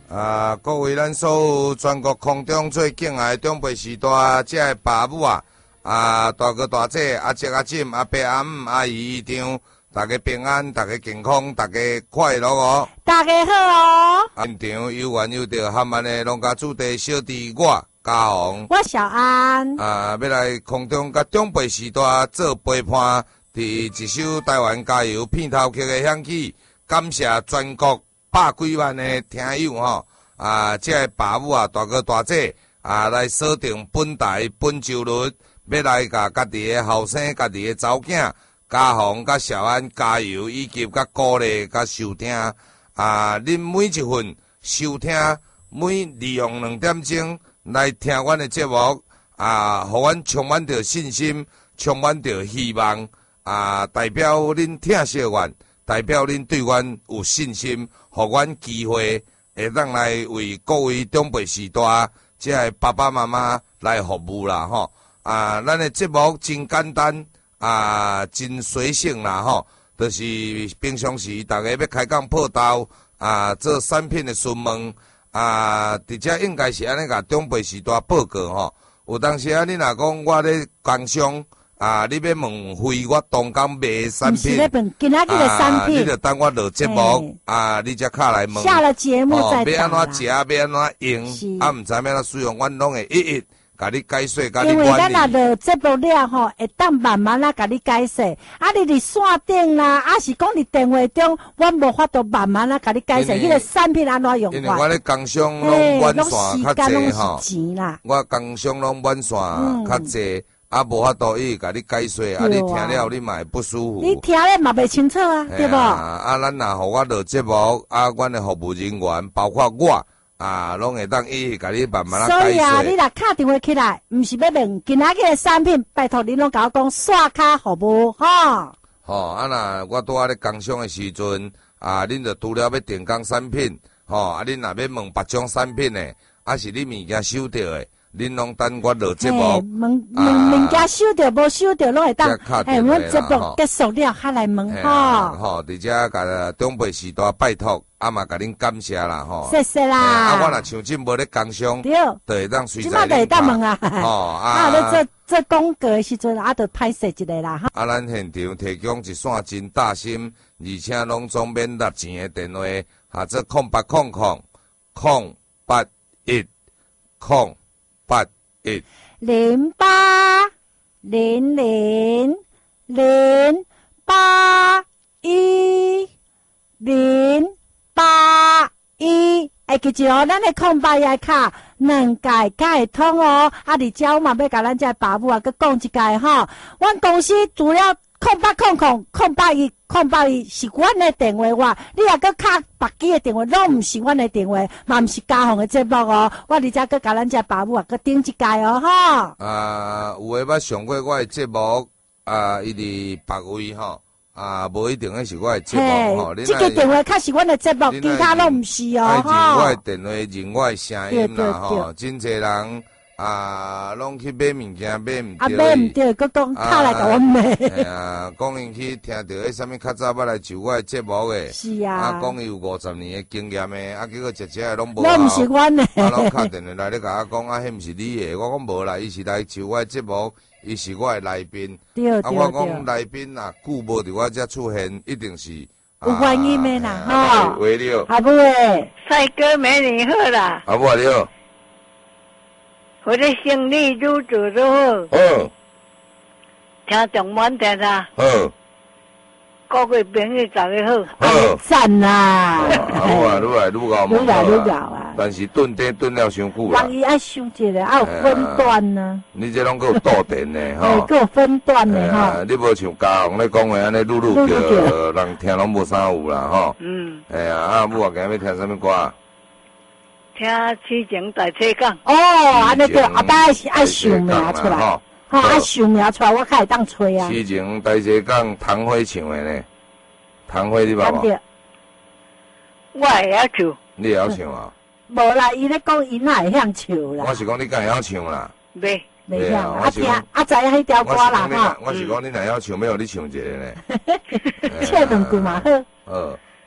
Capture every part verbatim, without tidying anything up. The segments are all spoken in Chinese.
啊，各位咱所有全国空中最敬爱的长辈时代，这个爸母啊，啊大哥大姐、阿叔阿婶、阿伯阿姆、阿姨姨丈，大家平安，大家健康，大家快乐哦！ 大家好哦！ 现场有缘有着含万的农家主题小弟我嘉宏， 我小安啊，要来空中甲长辈时代做陪伴，伫一首台湾加油片头曲的响起，感谢全国百几万的听友吼，啊，这个爸母啊，大哥大姐啊，来锁定本台本周日，要来甲家己的后生、家己的查某囝嘉宏、甲小安加油，以及甲鼓励、甲收听啊，恁每一份收听，每利用两点钟来听阮的节目啊，互阮充满着信心，充满着希望啊，代表恁听小阮。代表恁对阮有信心，互阮机会，会当来为各位长辈时代，即个爸爸妈妈来服务啦吼。啊，咱的节目真简单，啊，真随性啦吼，就是平常时大家要开讲报道，啊，做产品的询问，啊，伫遮应该是安尼甲长辈时代报告吼。有当时啊，你若讲我咧工商。啊！你要问非我当工卖产品， 今仔日的产品， 啊，你着等我落节目，啊，你才敲来问。 下了节目再讲。要安怎食，要安怎用，啊，毋知要安怎使用，阮拢会一一甲你解说，甲你管理。 因为咱若落节目了吼，会当慢慢啊甲你解说。啊，你伫线顶啦，啊是讲伫电话中，阮无法度慢慢啊甲你解说，迄个产品安怎用法。 因为我咧工商拢晚线较济吼， 我工商拢晚线较济。啊，无法度伊甲你解说，啊，你听了你嘛会不舒服。 你听了嘛袂清楚啊，对无？ 啊，咱若互我落节目，啊，阮的服务人员包括我，啊，拢会当一一甲你慢慢啊解说。 所以啊，你若敲电话起来，毋是要问今仔日的产品，拜托你拢甲我讲刷卡服务，吼。 吼，啊，若我拄仔咧工商的时阵，啊，恁着除了要订购产品，吼，啊，恁若要问别种产品的，啊，是你物件收到的。恁拢等我落节目， 问问物件收着无收着，拢会当。哎，阮节目结束了，还来问吼。 吼，伫遮甲长辈时代拜托，啊嘛甲恁感谢啦吼。 谢谢啦。 啊，我若像真无咧工商，对，就会当随在恁。即摆就会当问啊。 吼啊，咧做做广告的时阵，啊，就歹势一个啦哈。 啊，咱现场提供一线真大心，而且拢总免纳钱的电话，或者空八空空空八一空。八一零八零零零八一零八一，会记住哦，咱的空白页卡两届才会通哦。啊，而且我嘛要甲咱这爸母啊，佮讲一届吼，阮公司除了空八空空空八一空八一是阮的电话话，你若搁敲别机的电话，拢毋是阮的电话，嘛毋是嘉宏的节目哦。我而且搁甲咱只爸母啊，搁顶一届哦，吼。 啊，有诶捌上过我的节目，啊，伊伫别位吼，啊，无一定诶是我的节目吼。 这个电话卡是阮的节目，其他拢毋是哦，吼。 认我的电话，认我的声音啦，吼，真侪人。啊，拢去买物件，买毋着。啊， 买毋着，佮讲敲来甲我买。 哎啊，讲因去听到迄啥物较早捌来就我的节目诶。 是啊。 啊，讲伊有五十年诶经验诶，啊，结果一只拢无。 拢毋是阮诶。 啊，拢敲电话来咧甲我讲，啊，迄毋是你诶。我讲无啦，伊是来就我的节目，伊是我诶来宾。 对对对。 啊，我讲来宾啊，久无伫我遮出现，一定是有原因诶啦， 吼。喂，你好。 阿母诶， 帅哥美女好啦。 阿母你好。 我的生意愈做愈好。 好。 听中文听啦。 好。 各位朋友大家好。 好。 赞啦。 好啊，愈来愈高嘛。 愈来愈高啊。 但是炖底炖了伤久啦。 人伊爱收一个，还有分段呢。 你这拢有倒电呢，吼。 还有分段呢，吼。 你无像嘉宏咧讲话安尼噜噜叫，人听拢无啥有啦，吼。嗯。哎呀，啊，母啊，今日要听什么歌？ 听痴情大车港。 哦，安尼对，后摆是爱想名出来，吼，爱想名出来，我较会当吹啊。 痴情大车港，唐辉唱的呢？唐辉你捌无？ 我会晓唱。 你会晓唱啊？ 无啦，伊咧讲伊哪会晓唱啦？ 我是讲你敢会晓唱啦？ 袂。 袂晓，啊听啊知影迄条歌啦吼。 我是讲你若晓唱，要互你唱一个呢。 唱两句嘛好。 好。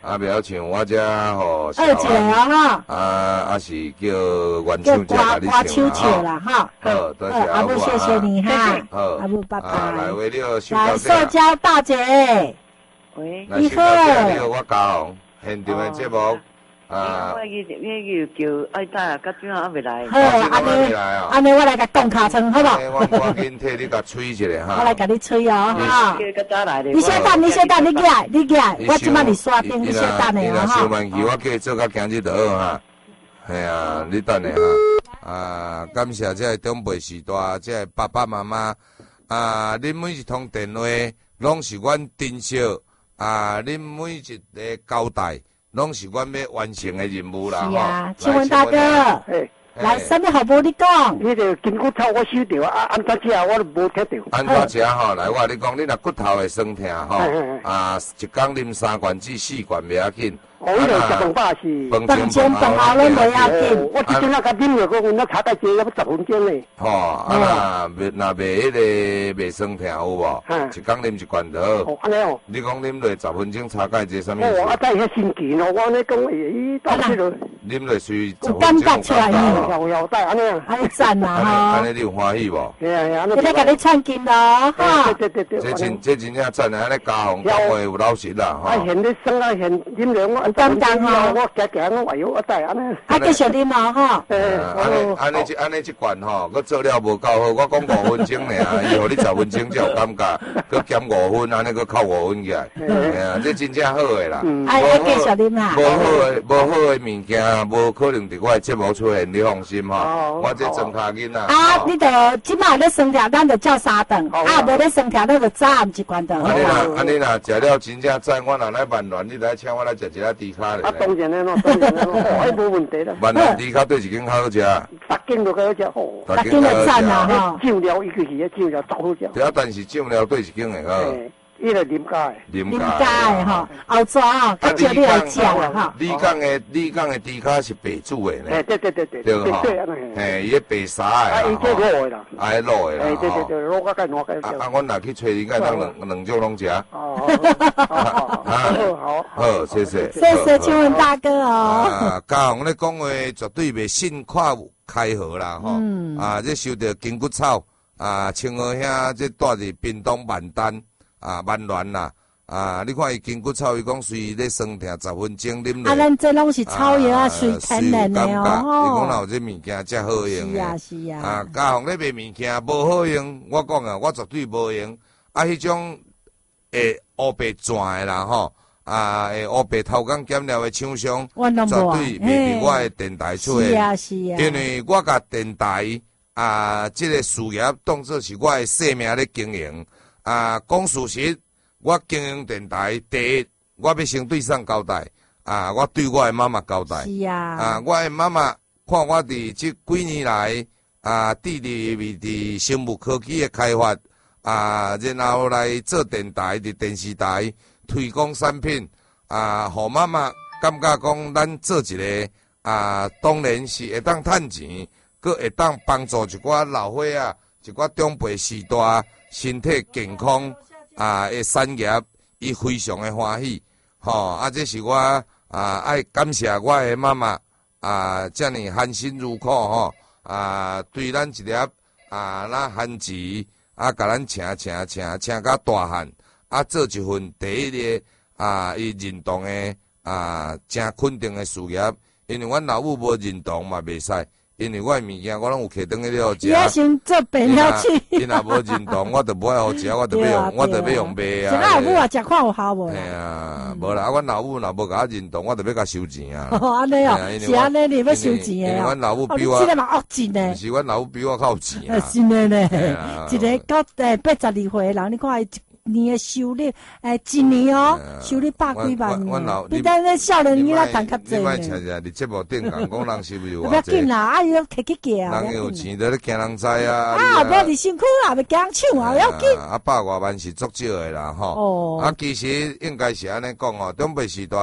啊，袂晓唱，我遮吼二姐啊哈， 啊啊是叫原叫唱者刮刮甲你秋秋唱啦， 啦哈。 好，多谢呃阿阿母母谢谢你哈， 好， 阿母拜啊，来拜。 为了收来， 到塑胶大姐， 喂， 来收到这你好，我嘉宏现场的节目啊， 我去那个叫爱戴，甲怎啊未来？ 好，安尼安尼我来甲讲卡称好不好？ 我赶紧替你甲吹一下哈。 我来甲你吹哦哈。 叫较早来的。 你先等，你先等，你起来，你起来，我即摆伫刷顶，你先等的你若哦哈。 想慢去，我叫伊做甲今日就好哈。系啊，你等下哈。啊，感谢这个长辈时代，这个爸爸妈妈啊，恁每一通电话拢是阮珍惜啊，恁每一个交代拢是阮要完成的任务啦是啊， 吼请问大哥， 嘿， 来，什么好无你讲？ 迄个筋骨草我收着，啊，安怎食我都无摕着。 安怎食吼？来，我甲你讲，你若骨头会酸痛吼嘿嘿嘿， 啊，一工啉三罐至四罐袂要紧。 哦，迄个食饭饱是。 饭前饭后拢袂要紧。 我即阵啊，甲啉着，我阮那茶盖济要十分钟呢。 吼，啊，若若袂迄个袂酸痛有无？一工啉一罐就好。 哦，安尼哦。 你讲啉落十分钟茶盖济啥物哦，啊， 事？ 在遐心急哦，我安尼讲，咦，到这落。 啉落水十有感分钟觉出来有摇摇带安尼啊。 安尼赞啊安尼哈安！尼你有欢喜无？ 嘿啊，安尼。 今日甲你创金咯哈！ 对对对对。 这真这真正赞啊！安尼家红讲话有老实啦吼啊，。现在生啊，现啉着我刚刚哈我行行我哎呦，我知安尼。 啊，继续啉嘛哈！ 诶， 啊安尼安尼即安尼即罐吼，佮做了无够好，我讲五分钟尔，伊互你十分钟才有感觉，佮减五分，安尼佮扣五分起来，嘿啊，这真正好诶啦。 啊，要继续啉啦无。好诶，无好诶物件，无可能伫我诶节目出现，你放心吼。我这装卡囡仔。 啊，你着即摆咧生条，咱着叫三顿；啊，无咧生条，咱着早暗一罐就好安尼啦。 若安尼若食了真正赞，我若来万峦，你来请我来食一下猪脚啊， 咧。 当然咯，当然咯，哦，迄无问题啦。 万峦猪脚对一间好食， 逐间都好食，哦。 大家就赞啊哈！ 酱料伊就是迄酱料走好食。 对啊，但是酱料对一间会好， 诶，伊个啉家诶。 啉啉家诶吼，后抓吼，较少你来食啦哈。 你讲的你讲的猪脚是白煮的诶， 呢， 对对对对对吼对，安尼。 嘿，伊个白沙啊，伊这的啦， 卤诶啦。 啊，迄卤的诶， 啦， 对对对，卤甲盖烂盖啊啊，阮若去找你，该当两两种拢食。 哦，好好好。 好，谢谢。 谢谢请问大哥哦。 啊，嘉宏咧讲话绝对袂信跨开河啦吼。啊，这收到筋骨草啊，青河遐这住伫屏东万丹啊万峦啦。啊，你看伊筋骨草，伊讲随咧酸痛十分钟啉落。 啊，咱这拢是草药啊，水天然的伊讲哦。 哪有这物件遮好用是啊的？ 是啊。 啊，嘉宏咧卖物件无好用，我讲啊，我绝对无用。啊，迄种诶乌白转的啦吼，啊诶乌白头工减料的厂商， 我拢无啊。 绝对袂伫我的电台出现。 是啊是啊。 因为我甲电台啊，即、这个事业当作是我的生命咧经营啊。讲事实，我经营电台第一，我要先对上交代啊，我对我的妈妈交代。 是啊。 啊，我的妈妈看我伫即几年来啊，致力于伫生物科技的开发啊，然后来做电台伫电视台推广产品啊，互妈妈感觉讲咱做一个啊，当然是会当趁钱，佮会当帮助一寡老伙啊，一寡长辈时代身体健康啊的产业，伊非常的欢喜。吼、啊，这是我啊爱感谢我的妈妈啊，遮尔含辛茹苦吼、啊，对咱一粒啊那番薯啊，甲咱请请请请甲大汉啊，做一份第一个啊，伊认同的啊，真肯定的事业。因为阮老母无认同嘛袂使，因为我的物件我拢有摕转去了食。 伊要先做白了去。 伊若无认同，我就无爱好食，我就要用，我就要用卖啊。 现在老母啊，食看有效无？ 嘿啊，无啦，啊，阮老母若无甲我认同，我就要甲收钱啊。 哦，安尼哦，是安尼，你要收钱的哦。 阮老母比我， 哦，你这个嘛恶钱呢。 毋是阮老母比我较有钱啊。 是的呢，一个到诶八十二岁的人，你看伊一年的收入，诶，一年哦，收入百几万呢。比咱咧少年囡仔赚较济你莫呢。 常常伫节目顶讲讲人收入不要偌济， 紧啦，啊，伊要摕去寄啊。 人有钱就咧惊人知啊。 啊，无伫身躯啊，要惊抢啊，不要紧。 啊，百外万是足少的啦，吼。 哦。 啊，其实应该是安尼讲哦，长辈时代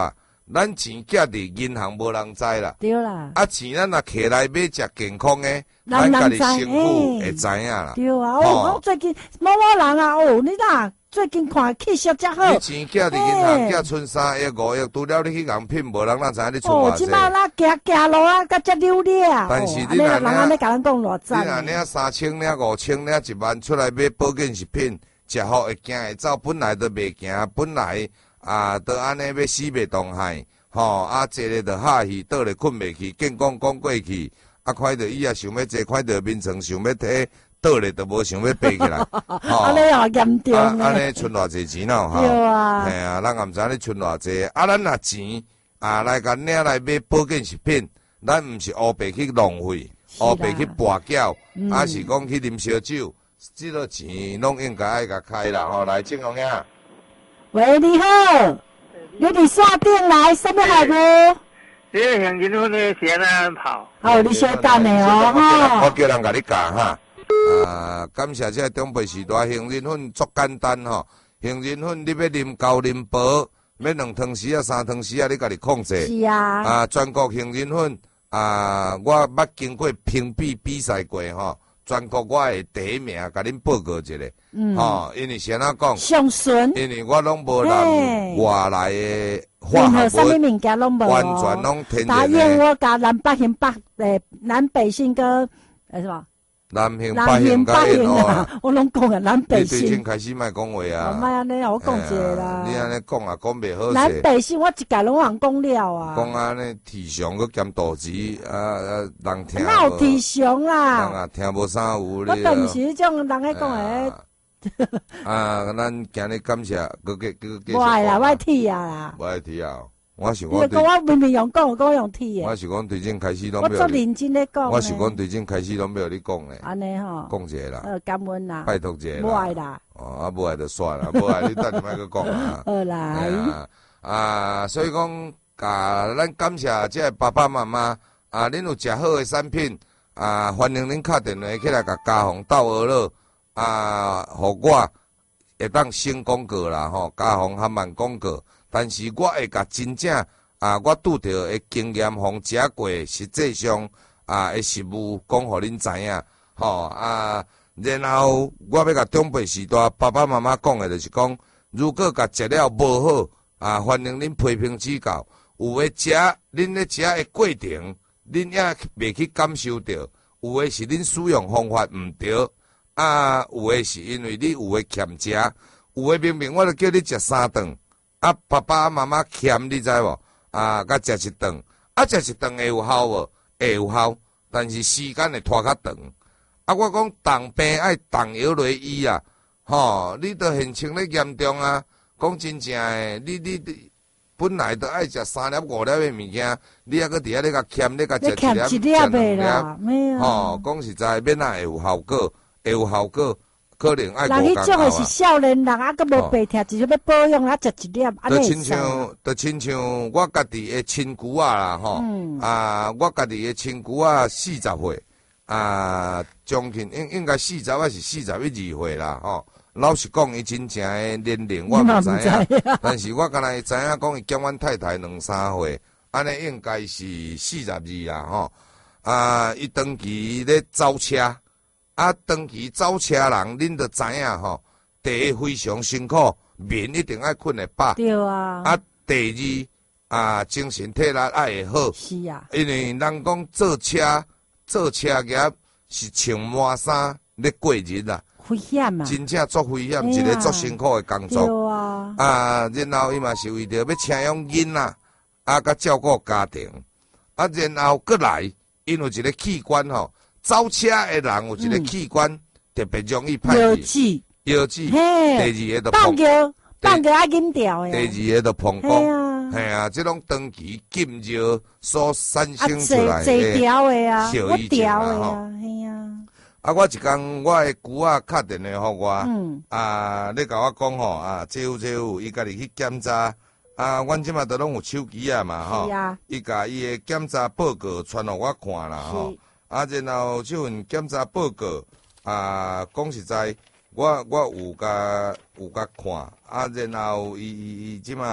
咱钱寄伫银行无人知啦。 对啦。 啊，钱咱若摕来买食健康诶， 咱咱家己人知身躯嘿会知影啦。 对啊，哦， 哦我最近某某人啊，哦，你哪最近看气色真好。 你钱寄伫银行， 嘿寄剩三亿五亿，除了你去人品，无人哪知影你存哦， 偌济。 即摆咱行行路啊，甲遮溜了。 但是哦安尼你若领人安尼甲咱讲偌你若赞。 领三千、领五千、领一万出来买保健食品，食好会行会走，本来都袂行，本来啊，都安尼要死袂动害，吼啊，坐咧就下去，倒咧困袂去，健讲讲过去，啊，看到伊也想要坐，看到面床想要摕，倒咧都无想要爬起来，吼、 安尼哦严重啊， 诶。 安尼存偌济钱咯，吼， 对啊嘿啊，咱也毋知你存偌济，啊，咱若钱啊来甲领来买保健食品，咱毋是乌白去浪费， 是啦乌白去跋筊， 嗯啊是讲去啉烧酒，即个钱拢应该爱甲开啦，吼，来正红呀， 喂，你好，你伫线顶来，什么来无？ 这个乡亲村的先安跑， 哦，你小等诶哦， 我吼。 叫人甲你教哈。啊，感谢这个中北时代杏仁粉足简单吼，杏仁粉你要啉高啉薄，要两汤匙啊、三汤匙啊，你家己控制。 是啊。 啊，全国杏仁粉啊，我捌经过评比比赛过吼，全国我会第一名，甲恁报告一下。 嗯。 吼，因为先啊讲， 上顺。 因为我拢无含外来的化任何什学物， 么物件拢无哦。 完全拢天答然的。 应我甲南北杏北诶南北杏跟诶什么？ 南杏、 南北杏、 杏北甲杏啊哦啊，， 我拢讲啊南北你最近杏。 开始莫讲话啊。 莫安尼，我讲一个啦。 你安尼讲啊，讲袂好南势。 北杏我一概拢人讲了啊。 讲安尼体上佮兼肚脐，啊啊，人听哪有无， 体雄人啦？ 啊听无啥有我咧。 都毋是迄种人喺讲诶。 啊，咱今日感谢，佮佮佮继续。 我爱啦，我爱剃啊啦。 我爱剃啊！我是你讲对， 讲我明明用讲，我讲用剃诶。 我是讲对正开始拢我做要你， 认真咧讲。 我是讲对正开始拢要你讲诶， 安尼吼。 讲一下啦， 呃，感恩啦。 拜托一下啦。 我爱啦。 哦，啊，无爱就算啦，无爱你等下莫去讲啊。 好来。 啊啊，所以讲，甲咱感谢这个爸爸妈妈啊，恁有食好的产品啊，欢迎恁敲电话起来甲家宏斗学乐啊，互我会当先广告啦吼，家宏还慢广告，但是我会甲真正啊，我拄着的经验，互食过实际上啊的实务讲互恁知影吼啊，然后我要甲长辈时代爸爸妈妈讲的，就是讲，如果甲食了无好。啊，欢迎恁批评指教。有诶食，恁咧食诶过程，恁也袂去感受到；有诶是恁使用方法毋对，啊，有诶是因为你有诶欠食，有诶明明我著叫你食三顿，啊，爸爸妈妈欠你知无？啊，甲食一顿，啊，食一顿会有效无？会有效，但是时间会拖较长。啊，我讲重病爱重药来医啊，吼，你都现清咧严重啊。讲真正诶，你你你本来都爱食三粒五粒诶物件，你还搁伫遐咧甲欠咧甲食一粒、食两粒，吼，讲实在免哪会有效果，会有效果，可能爱五人迄种诶是啊。 少年人，啊，搁无白听，就是要保养啊，食一粒，安就尼亲像，就亲像我家己诶亲姑仔啦，吼，啊，我家己诶亲姑仔四十岁，啊，将近应应该四十还是四十一二岁啦，吼。老实讲，伊真正诶年龄我毋知影，但是我敢若会知影讲伊兼阮太太两三岁，安尼应该是四十二啦吼。啊，伊长期咧走车，啊，长期走车人，恁着知影吼。第一非常辛苦，眠一定爱困会饱。 对啊。 啊，第二啊，精神体力爱会好。 是啊。 因为人讲做车做车业是穿满衫咧过日啦。 危险啊！ 真正足危险，一个足辛苦的工作。 对啊。 啊，然后伊嘛是为着要请养囡仔，啊，甲照顾家庭。啊，然后过来，因有一个器官吼，走车的人有一个器官特别容易歹腰去。 子。 腰子。 嘿。 第二个就放尿，放尿爱饮掉诶。 第二个就膀胱。 嘿啊。 嘿啊，即种长期禁药所产生出来的小异症啊吼。 啊，我一工我诶姑仔敲电话互我， 嗯、 啊，你甲我讲吼，啊，这有这有，伊家己去检查，啊，阮即马都拢有手机啊嘛，吼，伊甲伊诶检查报告传互我看啦，吼，啊，然后即份检查报告，啊，讲实在，我我有甲有甲看，啊，然后伊伊伊即马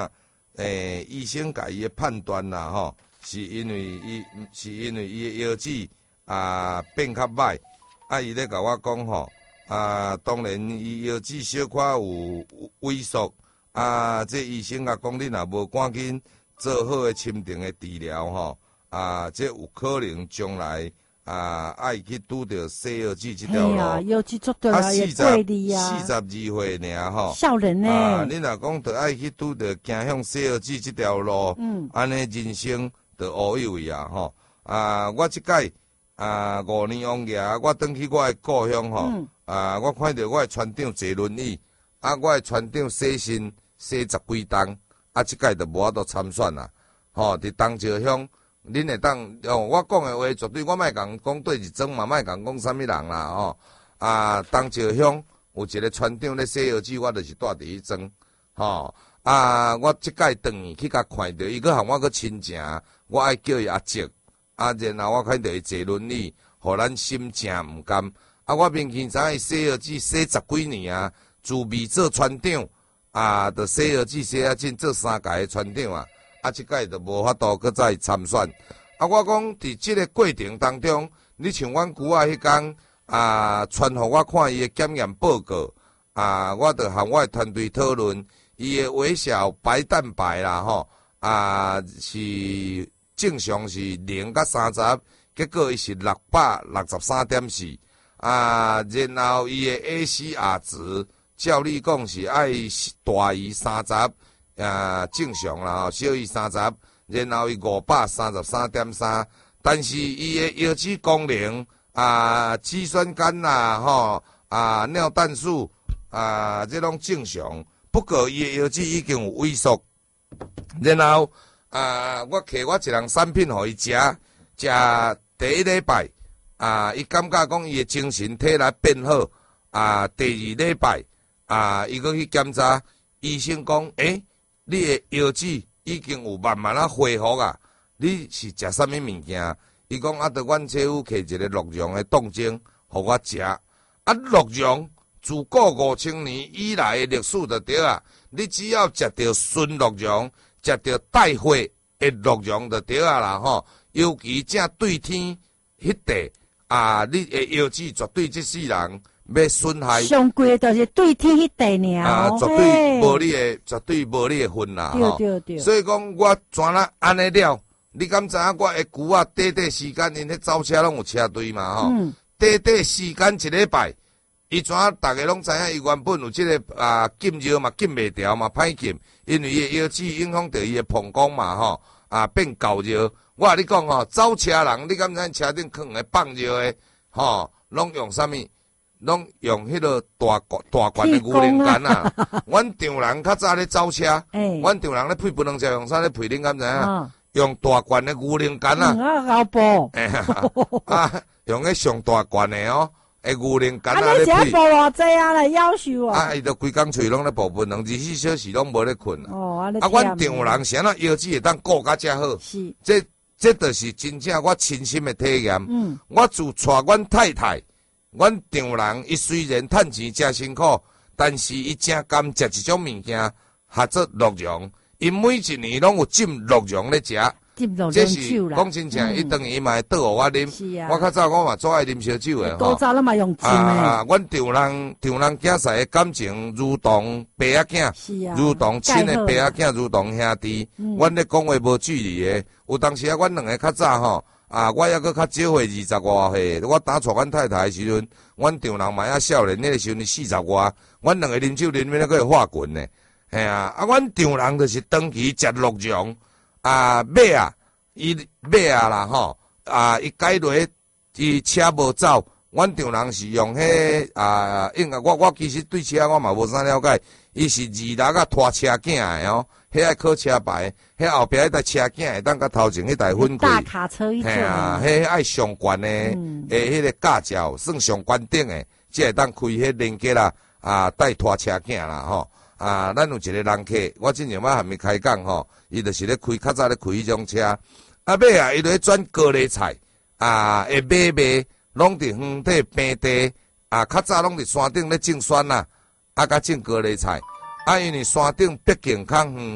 诶、欸，医生甲伊诶判断啦吼，是因为伊是因为伊诶腰子啊变较歹，啊伊咧甲我讲吼，啊当然伊腰子小可有萎缩，啊这医生甲讲，你若无赶紧做好诶深层诶治疗吼，啊这有可能将来啊爱去拄着西腰子这条路。 哎呀，腰子做对了也贵的呀， 四十二岁尔吼， 少年呢。 啊，你若讲着爱去拄着行向西腰子这条路， 嗯， 安尼人生就乌有去啊吼。啊，我即届啊五年王爷，我转去我诶故乡吼， 嗯、 啊，我看到我诶船长坐轮椅，啊，我诶船长洗身洗十几档，啊，即届就无法度参选啦，吼，伫东石乡。恁会当哦，我讲诶话绝对我莫共讲对一庄嘛，莫共讲啥物人啦吼。啊，东石乡有一个船长咧洗腰子，我就是住伫迄庄，吼。啊，我即届转去去甲看着伊，佮含我佮亲情，我爱叫伊阿叔，啊，然后我看到伊坐轮椅，互咱心情毋甘。啊，我明见知影伊洗腰子洗十几年啊，自未做船长，啊，着洗腰子洗啊进做三届诶船长啊。啊，即届就无法度佮再参选。啊，我讲伫即个过程当中，你像阮舅仔迄工啊，传互我看伊诶检验报告啊，我着和我诶团队讨论，伊诶微小白蛋白啦吼啊是正常是零甲三十，结果伊是六百六十三点四啊，然后伊诶 A C R 值，照你讲是爱大于三十。啊，正常啦吼，小于三十，然后伊五百三十三点三，但是伊诶腰子功能啊，肌酸酐啦吼啊，尿氮素啊，这拢正常。不过伊诶腰子已经有萎缩，然后啊，我摕我一项产品互伊食，食第一礼拜啊，伊感觉讲伊诶精神体力变好啊，第二礼拜啊，伊搁去检查，医生讲诶。你的腰子已經有慢慢啊恢復啊！你是食啥物物件？伊講啊，得阮妻婦摕一個鹿茸的凍精，互我食。啊，鹿茸自古五千年以來的歷史就對啊！你只要食到純鹿茸，食到帶花的鹿茸就對啊啦吼！尤其正對天迄地啊，你的腰子絕對這世人。要損害， 上貴就是對天迄地爾啊，絕對無你的，絕對無你的份啦， 對對對。 所以講我怎啦安尼了？你敢知影我的舅仔短短時間，因迄走車攏有車隊嘛吼？嗯。短短時間一禮拜，伊怎啊？大家攏知影，伊原本有即、這個啊禁藥嘛，禁袂掉嘛，歹禁，因為伊的腰子影響到伊的膀胱嘛吼，啊變厚藥。我甲你講吼，走車人，你敢知影車頂囥的放藥的吼，攏用啥物？攏用迄個大大罐的牛奶乾啊！阮丈人較早咧走車，阮丈人咧配不能食用啥咧配？恁敢知影？用大罐的牛奶乾啊！ 啊，牛埔啊，用迄上大罐的哦，誒牛奶乾啊咧配。啊，你食補偌濟啊？來夭壽啊！ 啊，伊就規工喙攏咧補飯，兩二十四小時攏無咧困啊！ 哦， 啊，阮丈人是安怎腰子會當顧較遮好？ 是， 這這就是真正我親身的體驗。嗯，我自帶阮太太。阮丈人伊雖然趁錢真辛苦，但是伊真甘食一種物件，合作鹿茸。伊每一年攏有浸鹿茸咧食，這是講真正，伊當伊嘛會倒互我啉。我較早我嘛最愛啉燒酒誒吼。 古早咱嘛用浸誒。 啊，阮丈人丈人囝婿誒感情如同爸仔囝，如同親誒爸仔囝，如同兄弟。阮咧講話無距離誒，有當時啊，阮兩個較早吼。啊，我抑閣較少歲，二十外歲。我打帶阮太太誒時陣，阮丈人嘛還少年，迄個時陣四十外，阮兩個啉酒啉咩咧，佫會化群呢。係啊，啊，阮丈人就是長期食鹿茸，啊，馬啊，伊馬啊啦吼，啊，伊改落伊車無走，阮丈人是用迄啊，應該我我其實對車我嘛無啥了解，伊是二六啊拖車囝誒哦。迄愛考車牌，迄後壁迄台車囝會當甲頭前迄台粉櫃， 大卡車一種， 嘿啊，迄愛上懸誒，誒，迄個駕照算上懸頂誒，才會當開迄連結啦，啊，帶拖車囝啦，吼，啊，咱有一個人客，我之前捌含伊開講吼，伊就是咧開較早咧開迄種車，啊尾啊，伊就咧轉高麗菜，啊，會買賣，攏佇園底平地，啊，較早攏佇山頂咧種蒜啦，啊，甲種高麗菜。啊，因為山頂畢竟較遠，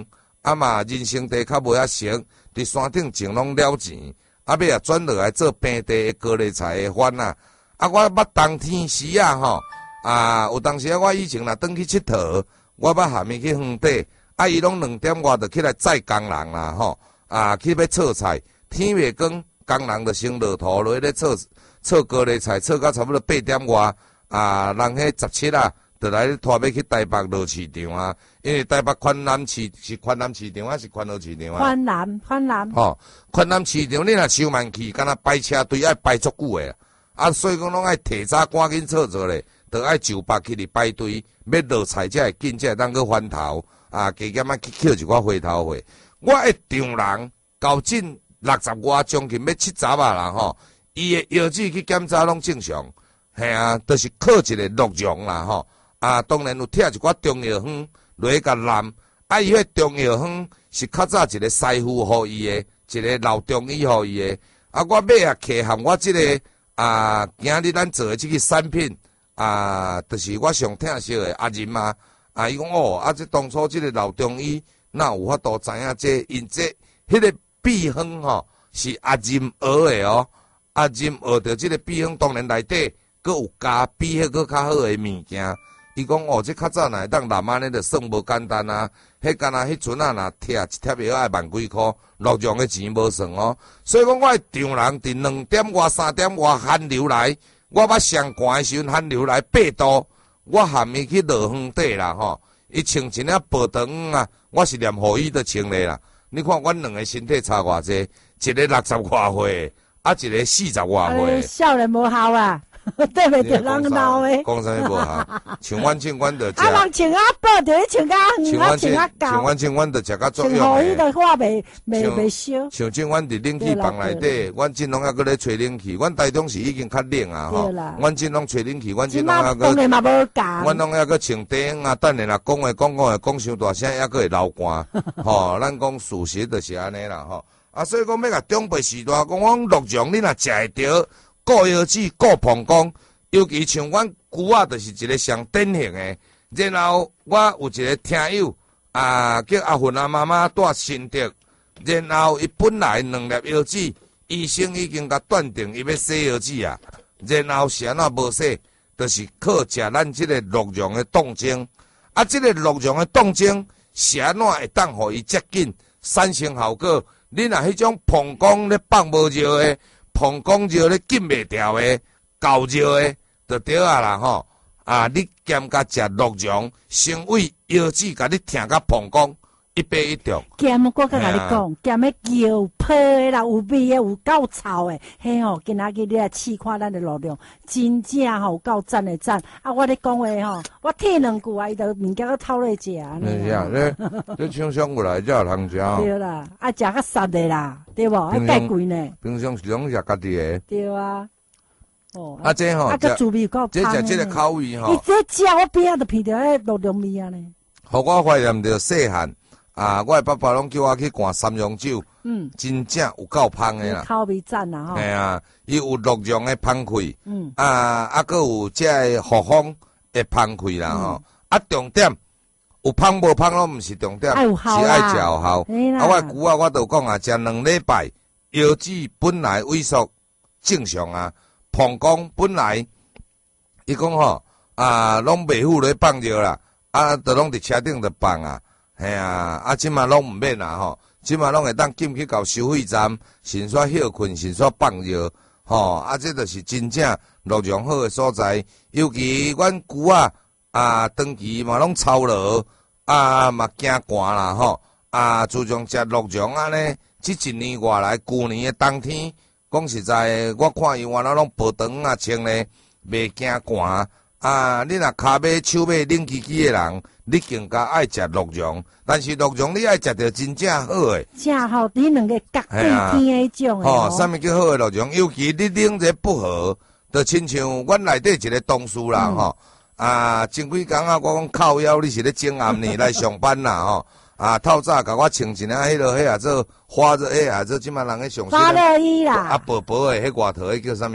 啊嘛人生地较无遐熟，伫山顶种拢了钱，啊尾啊转落来做平地的高丽菜的番啊。啊，我捌冬天时啊吼，啊有当时啊，我以前若转去佚佗，我捌下面去荒地，啊伊拢两点外就起来载工人啦吼，啊去要炒菜，天未光，工人就先落土落咧炒炒高丽菜，炒到差不多八点外，啊人迄十七啊，就来拖要去台北落市场啊，因为台北宽南市是宽南市场还是宽和市场啊？ 宽南，宽南。 吼，宽南市场你若收慢去，敢若排车队爱排足久诶。啊，所以讲拢爱提早赶紧炒做咧，着爱就北去哩排队，要落菜才会紧，才会当去翻头，啊，加减啊去捡一寡回头货。我诶丈人到近六十外，将近要七十啊啦吼，伊诶药剂去检查拢正常，系啊，著、就是靠一个鹿茸啦吼，啊，当然有贴一寡中药方落去甲染，啊，伊迄中药方是较早一个师傅互伊诶，一个老中医互伊诶，啊，我尾啊摕含我即、這个。啊，今日咱做的即个产品啊，就是我上疼惜的阿仁嘛。啊，伊讲哦，啊，这当初即个老中医哪有法度知影这因这迄个秘方吼是阿仁学的哦。阿仁学着即个秘方，当然内底佫有加比迄个较好的物件。伊讲哦，这较早若会当蓝安尼就算无简单啊。迄干若迄阵啊，若贴一贴药爱万几箍，鹿茸的钱无算哦。所以讲，我丈人伫两点外、三点外寒流来，我捌上寒的时阵寒流来八度，我含伊去落荒底啦吼。伊穿一领薄长啊，我是连雨衣都穿咧啦。你看阮两个身体差偌济，一个六十外岁，啊一个四十外岁。 少年无效啊！对袂着人闹诶， 讲啥物无效？像阮穿阮着食， 啊人穿啊薄着咧穿啊远啊穿啊高， 像阮穿阮着食较作用诶。 诶。 穿的话袂袂袂烧。 像种阮伫冷气房内底，阮真拢还搁咧吹冷气。阮台中市已经较冷啊吼，阮真拢吹冷气，阮真拢还搁。 当然嘛无共。 阮拢还搁穿顶啊，等下若讲话讲讲话讲伤大声，还搁会流汗。吼，咱讲事实就是安尼啦吼。啊，所以讲要甲长辈时代讲，讲鹿茸你若食会着。顾腰子、顾膀胱，尤其像阮舅仔，就是一个上典型的。然后我有一个听友啊，叫阿芬阿妈妈住新竹，然后伊本来两粒腰子，医生已经甲断定伊要洗腰子啊。然后是安怎无洗，就是靠食咱即个鹿茸的冻精。啊，即个鹿茸的冻精是安怎会当互伊接近产生效果？你若迄种膀胱咧放无热的。膀胱热咧禁袂掉诶，够热诶，就对啊啦吼！啊，你兼甲食鹿茸，成为腰子，甲你疼甲膀胱一杯一中。 兼我甲甲你讲，兼迄油泡诶啦，有味诶，有够臭诶，嘿吼！今仔日你来试看咱诶鹿茸，真正吼有够赞诶赞！啊，我咧讲话吼，我听两句啊，伊就物件都偷咧食安尼。 是啊，咧咧厂商过来才有通食。 对啦，啊食较杀诶啦，对无？啊介贵呢。 平常是拢食家己诶。 对啊。哦。 啊，这吼， 啊个滋味够这食这个口味吼。 伊这食我边仔就闻着迄鹿茸味啊呢。 互我怀念着细汉。啊！我诶爸爸拢叫我去灌三洋酒，嗯，真正有够芳诶啦， 口味赞啦吼。 系啊，伊有鹿茸诶芳气， 嗯， 啊，啊，搁有即个荷芳诶芳气啦吼。啊，重点有芳无芳拢毋是重点，是爱食有效。啊，我舅仔我都讲啊，食两礼拜，腰子本来萎缩正常啊，膀胱本来，伊讲吼啊，拢袂赴咧放尿啦，啊，都拢伫车顶着放啊。系啊，啊，即马拢毋免啦吼，即马拢会当进去到收费站，先煞休困，先煞放热，吼，啊，这就是真正鹿茸好诶所在。尤其阮舅仔啊，长期嘛拢操劳，啊嘛惊寒啦吼，啊，自从食鹿茸安尼，即一年外来，旧年诶冬天，讲实在，我看伊原来拢薄长啊穿咧，袂惊寒。啊，你若骹尾手尾冷叽叽诶人，你更加爱食鹿茸，但是鹿茸你爱食着真正好诶， 正好你两个隔对天迄种诶。 吼，啥物叫好诶鹿茸？尤其你冷热不和，就亲像阮内底一个同事啦吼，啊，前几工啊，我讲靠腰，你是咧整暗呢来上班啦吼，啊，透早甲我穿一领迄落迄啊做花热迄啊做即马人诶上身。 花热衣啦。 啊，薄薄诶，迄外头迄叫啥物？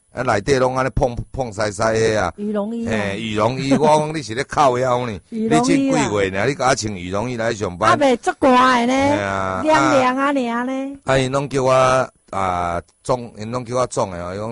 啊内底拢安尼碰碰晒晒的啊。 羽绒衣啊， 嘿，羽绒衣，我讲你是咧靠腰呢？ 羽你这绒衣啊几月呢？你甲我穿羽绒衣来上啊班？ 袂足寒的嘿呢， 啊， 凉凉啊凉呢。 啊，因拢叫我啊种，因拢叫我种的哦，伊讲